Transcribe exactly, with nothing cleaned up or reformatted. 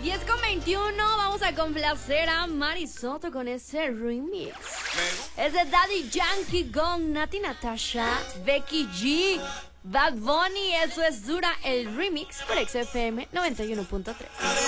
diez con veintiuno, vamos a complacer a Mari Soto con ese remix. Es de Daddy Yankee con Nati Natasha, Becky G, Bad Bunny. Eso es Dura, el remix por X F M noventa y uno punto tres.